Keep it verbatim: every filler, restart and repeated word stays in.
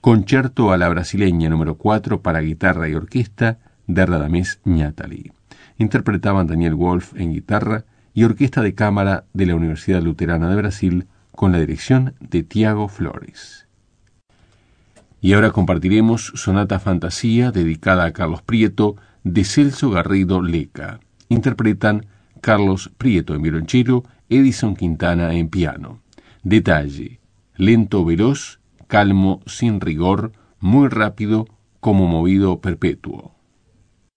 Concierto a la brasileña número cuatro para guitarra y orquesta de Radamés Ñátali. Interpretaban Daniel Wolf en guitarra y orquesta de cámara de la Universidad Luterana de Brasil con la dirección de Tiago Flores. Y ahora compartiremos Sonata Fantasía dedicada a Carlos Prieto de Celso Garrido Leca. Interpretan Carlos Prieto en violonchelo, Edison Quintana en piano. Detalle: lento veloz, calmo sin rigor, muy rápido como movido perpetuo.